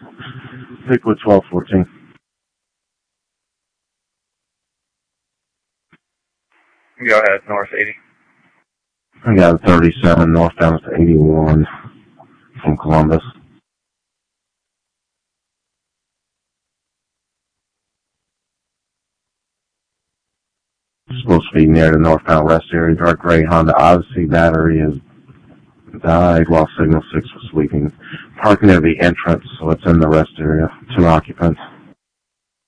Lakewood 1214. Go ahead, north 80. I got 37 northbound to 81 from Columbus. Supposed to be near the northbound rest area. Dark gray Honda Odyssey battery has died while Signal 6 was sleeping. Parked near the entrance, so it's in the rest area. 2 occupants.